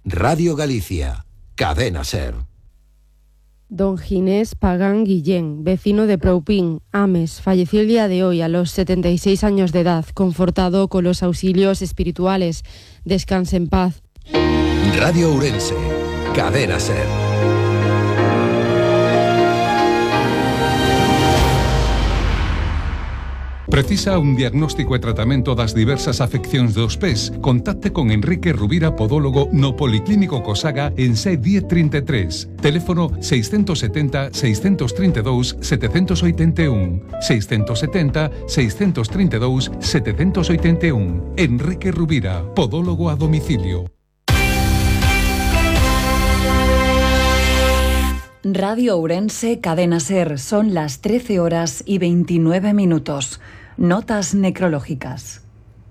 Radio Galicia, Cadena SER. Don Ginés Pagán Guillén, vecino de Proupín, Ames, falleció el día de hoy a los 76 años de edad, confortado con los auxilios espirituales. Descanse en paz. Radio Ourense, Cadena SER. Precisa un diagnóstico e tratamento das diversas afeccións dos pés? Contacte con Enrique Rubira, podólogo no Policlínico Cosaga en C1033. Teléfono 670 632 781. 670 632 781. Enrique Rubira, podólogo a domicilio. Radio Ourense, Cadena SER, son las 13:29. Notas necrológicas.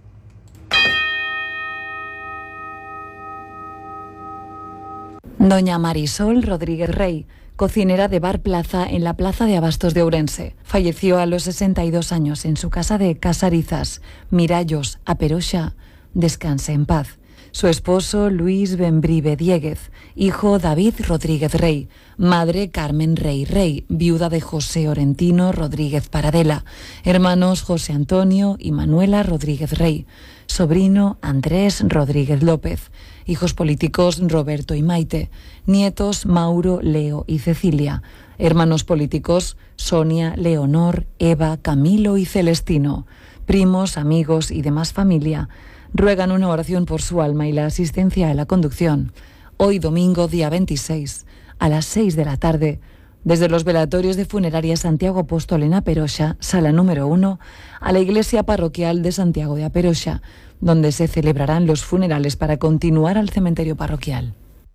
Doña Marisol Rodríguez Rey, cocinera de Bar Plaza en la Plaza de Abastos de Ourense, falleció a los 62 años en su casa de Casarizas, Mirallos, a Peroxa. Descanse en paz. Su esposo Luis Bembrive Dieguez, hijo David Rodríguez Rey, madre Carmen Rey Rey, viuda de José Orentino Rodríguez Paradela, hermanos José Antonio y Manuela Rodríguez Rey, sobrino Andrés Rodríguez López, hijos políticos Roberto y Maite, nietos Mauro, Leo y Cecilia, hermanos políticos Sonia, Leonor, Eva, Camilo y Celestino, primos, amigos y demás familia. Ruegan una oración por su alma y la asistencia a la conducción. Hoy domingo, día 26, a las 6 de la tarde, desde los velatorios de Funeraria Santiago Apóstol en Aperoxa, sala número 1, a la iglesia parroquial de Santiago de Aperoxa, donde se celebrarán los funerales para continuar al cementerio parroquial.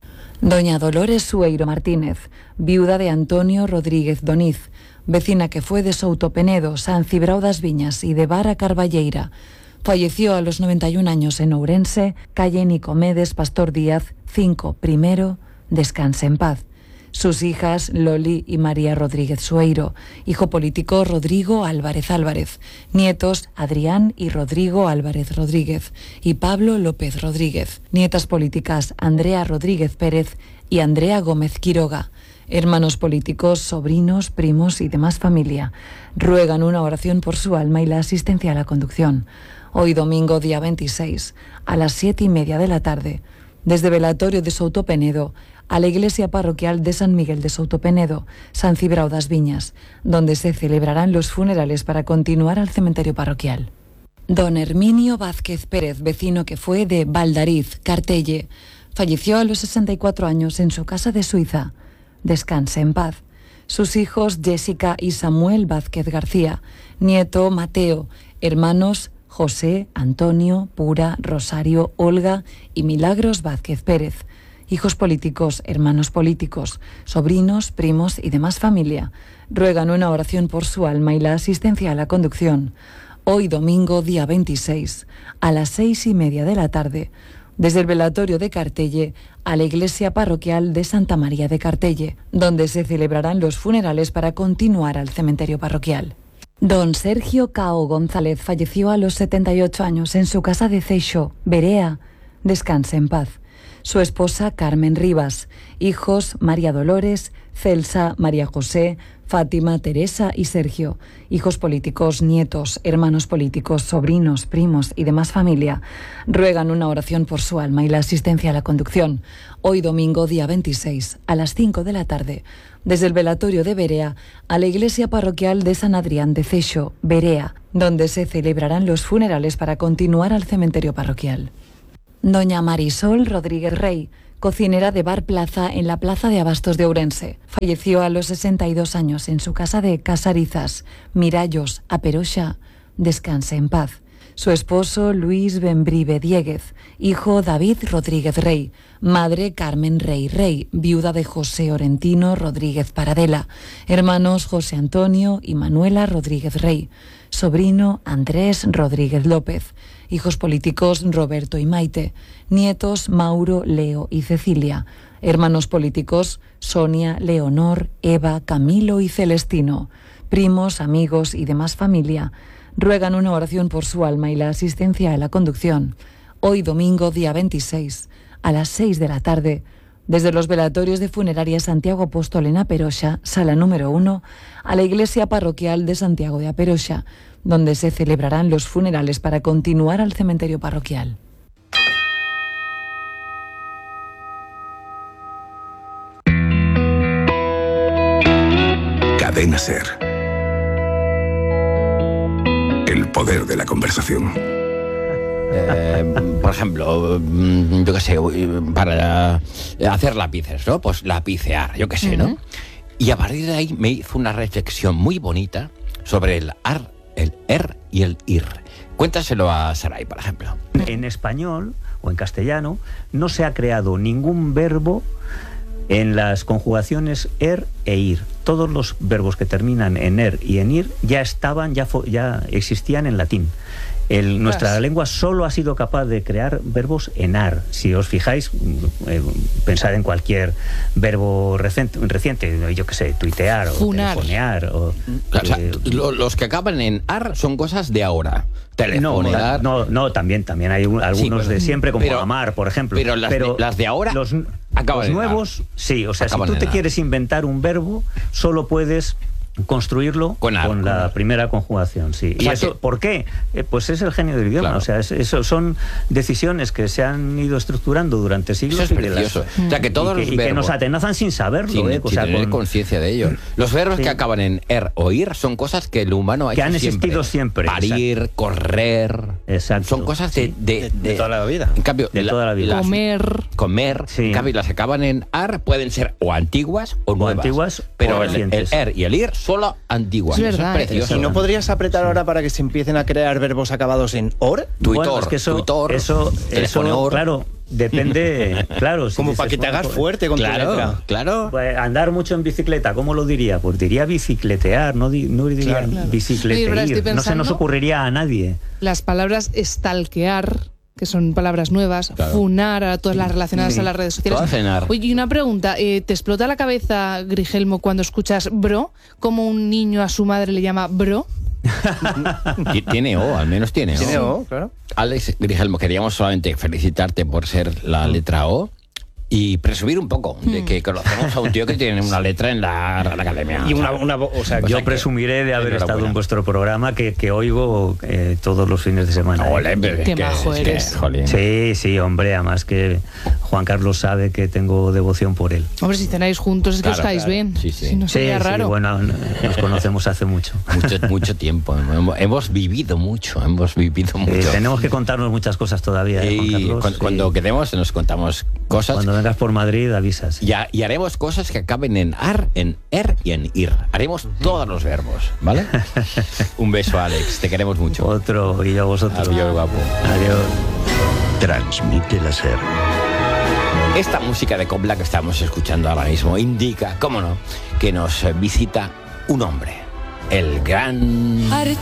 Doña Dolores Sueiro Martínez, viuda de Antonio Rodríguez Doniz, vecina que fue de Souto Penedo, San Cibrao das Viñas y de Vara Carballeira, falleció a los 91 años en Ourense, calle Nicomedes Pastor Díaz, 5, primero. Descanse en paz. Sus hijas Loli y María Rodríguez Sueiro, hijo político Rodrigo Álvarez Álvarez, nietos Adrián y Rodrigo Álvarez Rodríguez y Pablo López Rodríguez, nietas políticas Andrea Rodríguez Pérez y Andrea Gómez Quiroga, hermanos políticos, sobrinos, primos y demás familia. Ruegan una oración por su alma y la asistencia a la conducción. Hoy domingo, día 26, a las 7:30 de la tarde, desde velatorio de Souto Penedo a la iglesia parroquial de San Miguel de Souto Penedo, San Cibrao das Viñas, donde se celebrarán los funerales para continuar al cementerio parroquial. Don Herminio Vázquez Pérez, vecino que fue de Valdariz, Cartelle, falleció a los 64 años en su casa de Suiza. Descanse en paz. Sus hijos Jessica y Samuel Vázquez García, nieto Mateo, hermanos José, Antonio, Pura, Rosario, Olga y Milagros Vázquez Pérez, hijos políticos, hermanos políticos, sobrinos, primos y demás familia. Ruegan una oración por su alma y la asistencia a la conducción. Hoy domingo, día 26, a las 6:30 de la tarde, desde el velatorio de Cartelle a la iglesia parroquial de Santa María de Cartelle, donde se celebrarán los funerales para continuar al cementerio parroquial. Don Sergio Cao González falleció a los 78 años en su casa de Ceixo, Berea. Descanse en paz. Su esposa Carmen Rivas, hijos María Dolores, Celsa, María José, Fátima, Teresa y Sergio, hijos políticos, nietos, hermanos políticos, sobrinos, primos y demás familia. Ruegan una oración por su alma y la asistencia a la conducción. Hoy domingo, día 26, a las 5 de la tarde, desde el velatorio de Berea a la iglesia parroquial de San Adrián de Ceixo, Berea, donde se celebrarán los funerales para continuar al cementerio parroquial. Doña Marisol Rodríguez Rey, cocinera de Bar Plaza en la Plaza de Abastos de Ourense, falleció a los 62 años en su casa de Casarizas, Mirallos, a Peroxa. Descanse en paz. Su esposo Luis Bembrive Dieguez, hijo David Rodríguez Rey, madre Carmen Rey Rey, viuda de José Orentino Rodríguez Paradela, hermanos José Antonio y Manuela Rodríguez Rey, sobrino Andrés Rodríguez López, hijos políticos Roberto y Maite, nietos Mauro, Leo y Cecilia, hermanos políticos Sonia, Leonor, Eva, Camilo y Celestino, primos, amigos y demás familia. Ruegan una oración por su alma y la asistencia a la conducción. Hoy domingo, día 26, a las 6 de la tarde, desde los velatorios de Funeraria Santiago Apóstol en Aperoxa, sala número 1, a la iglesia parroquial de Santiago de Aperoxa, donde se celebrarán los funerales para continuar al cementerio parroquial. Cadena SER. El poder de la conversación. Por ejemplo, yo qué sé, para hacer lápices, ¿no? Pues lapicear, yo qué sé, ¿no? Y a partir de ahí me hizo una reflexión muy bonita sobre el ar, el er y el ir. Cuéntaselo a Saray, por ejemplo. En español o en castellano no se ha creado ningún verbo en las conjugaciones er e ir. Todos los verbos que terminan en er y en ir ya estaban, ya existían en latín. Nuestra lengua solo ha sido capaz de crear verbos en ar. Si os fijáis, pensad en cualquier verbo reciente, yo qué sé, tuitear o telefonear. Los que acaban en ar son cosas de ahora. Telefonear. No, también hay algunos de siempre, como amar, por ejemplo. Pero las de ahora los acaban en nuevos, ar. sí. O sea, Acaban si tú te ar. quieres inventar un verbo, solo puedes construirlo con la primera conjugación, sí. ¿Y eso por qué? Pues es el genio del idioma. Claro. O sea, eso son decisiones que se han ido estructurando durante siglos. Eso es precioso. O sea, que todos los verbos, que nos atenazan sin saberlo, sin tener conciencia de ello. Los verbos que acaban en er o ir son cosas que el humano ha hecho han existido siempre. Parir, exacto. Correr. Exacto. Son cosas de toda la vida. En cambio, de toda la vida. Comer. Sí. En cambio, las que acaban en ar pueden ser o antiguas o nuevas. Pero el er y el ir solo antiguas. Es verdad. Eso es precioso. ¿Y no podrías apretar ahora para que se empiecen a crear verbos acabados en or? Bueno, es que eso claro, depende, claro. Como para que te hagas fuerte con tu letra. Claro. Pues andar mucho en bicicleta, ¿cómo lo diría? Pues diría bicicletear, no diría bicicletear. No se nos ocurriría a nadie. Las palabras stalkear, que son palabras nuevas, funar, a todas las relacionadas a las redes sociales. Oye, y una pregunta, ¿te explota la cabeza, Grigelmo, cuando escuchas bro? ¿Cómo un niño a su madre le llama bro? Tiene O, al menos tiene O. Tiene O, claro. Alex Grigelmo, queríamos solamente felicitarte por ser la letra O y presumir un poco de que conocemos a un tío que tiene una letra en la academia. Y o sea, yo presumiré de haber estado en vuestro programa que oigo todos los fines de semana. Olé, qué majo eres. Sí, hombre, además que Juan Carlos sabe que tengo devoción por él. Hombre, si cenáis juntos es que os caéis bien. Sí. Si no sería raro. Sí, bueno, nos conocemos hace mucho. Mucho tiempo. Hemos vivido mucho. Tenemos que contarnos muchas cosas todavía, Juan Carlos. Cuando quedemos nos contamos cosas. Cuando vengas por Madrid, avisas. Y haremos cosas que acaben en ar, en er y en ir. Haremos todos los verbos, ¿vale? Un beso, Alex. Te queremos mucho. Otro, y yo a vosotros. Adiós, guapo. Adiós. Transmite la SER. Esta música de copla que estamos escuchando ahora mismo indica, cómo no, que nos visita un hombre. El gran...